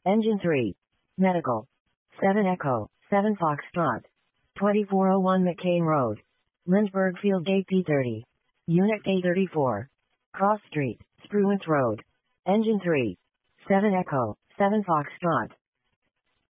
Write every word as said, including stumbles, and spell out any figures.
Engine three. Medical. seven Echo, seven Foxtrot. twenty-four oh one McCain Road. Lindbergh Field A P thirty. Unit A thirty-four. Cross Street, Spruance Road. Engine three. seven Echo, seven Foxtrot.